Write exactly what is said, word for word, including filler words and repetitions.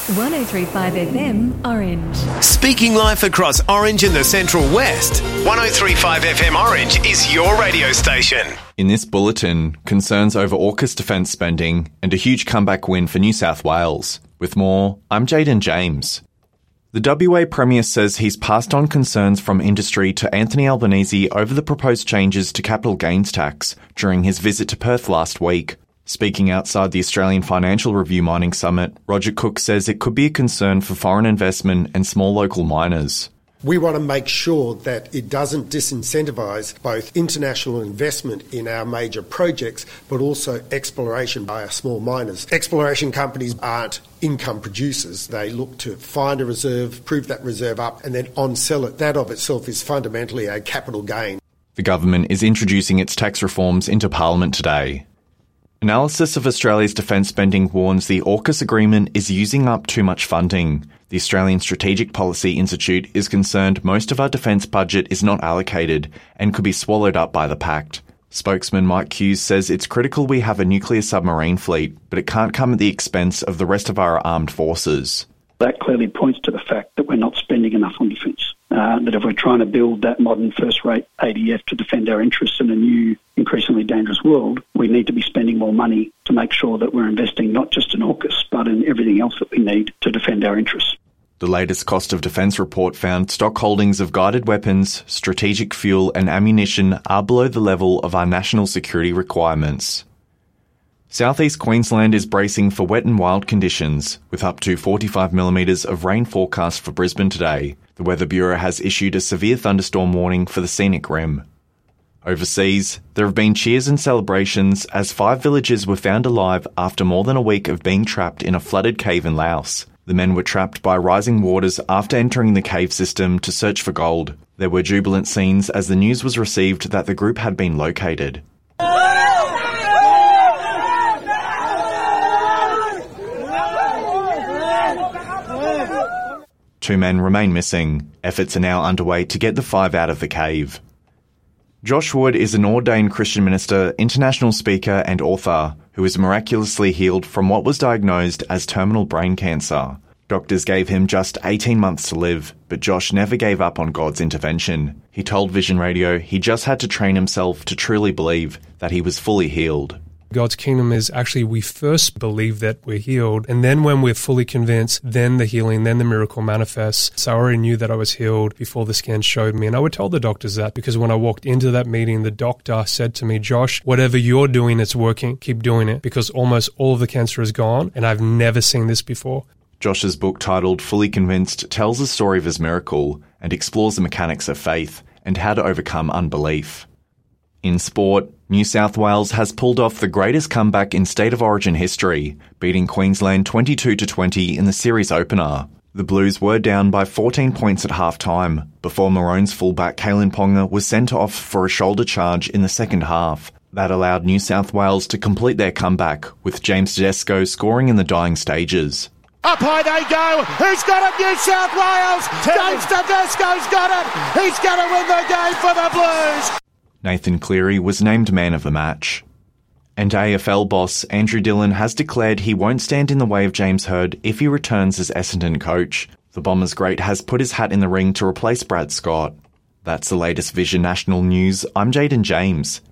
one oh three point five F M Orange. Speaking life across Orange and the Central West, one oh three point five F M Orange is your radio station. In this bulletin, concerns over AUKUS defence spending and a huge comeback win for New South Wales. With more, I'm Jaden James. The W A Premier says he's passed on concerns from industry to Anthony Albanese over the proposed changes to capital gains tax during his visit to Perth last week. Speaking outside the Australian Financial Review Mining Summit, Roger Cook says it could be a concern for foreign investment and small local miners. We want to make sure that it doesn't disincentivise both international investment in our major projects, but also exploration by our small miners. Exploration companies aren't income producers. They look to find a reserve, prove that reserve up, and then on-sell it. That of itself is fundamentally a capital gain. The government is introducing its tax reforms into Parliament today. Analysis of Australia's defence spending warns the AUKUS agreement is using up too much funding. The Australian Strategic Policy Institute is concerned most of our defence budget is not allocated and could be swallowed up by the pact. Spokesman Mike Hughes says it's critical we have a nuclear submarine fleet, but it can't come at the expense of the rest of our armed forces. That clearly points to the fact that we're not spending enough on defence. Uh, that if we're trying to build that modern first-rate A D F to defend our interests in a new, increasingly dangerous world, we need to be spending more money to make sure that we're investing not just in AUKUS, but in everything else that we need to defend our interests. The latest cost of defence report found stock holdings of guided weapons, strategic fuel and ammunition are below the level of our national security requirements. Southeast Queensland is bracing for wet and wild conditions, with up to forty-five millimetres of rain forecast for Brisbane today. The Weather Bureau has issued a severe thunderstorm warning for the scenic rim. Overseas, there have been cheers and celebrations as five villagers were found alive after more than a week of being trapped in a flooded cave in Laos. The men were trapped by rising waters after entering the cave system to search for gold. There were jubilant scenes as the news was received that the group had been located. Two men remain missing. Efforts are now underway to get the five out of the cave. Josh Wood is an ordained Christian minister, international speaker and author who was miraculously healed from what was diagnosed as terminal brain cancer. Doctors gave him just eighteen months to live, but Josh never gave up on God's intervention. He told Vision Radio he just had to train himself to truly believe that he was fully healed. God's kingdom is actually we first believe that we're healed, and then when we're fully convinced, then the healing, then the miracle manifests. So I already knew that I was healed before the scan showed me, and I would tell the doctors that because when I walked into that meeting, the doctor said to me, Josh, whatever you're doing, it's working. Keep doing it because almost all of the cancer is gone, and I've never seen this before. Josh's book titled Fully Convinced tells the story of his miracle and explores the mechanics of faith and how to overcome unbelief. In sport, New South Wales has pulled off the greatest comeback in State of Origin history, beating Queensland twenty-two to twenty in the series opener. The Blues were down by fourteen points at half-time, before Maroons fullback Kalen Ponga was sent off for a shoulder charge in the second half. That allowed New South Wales to complete their comeback, with James Tedesco scoring in the dying stages. Up high they go. Who's got it? New South Wales. James Tedesco's got it. He's going to win the game for the Blues. Nathan Cleary was named man of the match. And A F L boss Andrew Dillon has declared he won't stand in the way of James Hird if he returns as Essendon coach. The Bombers great has put his hat in the ring to replace Brad Scott. That's the latest Vision National News. I'm Jaden James.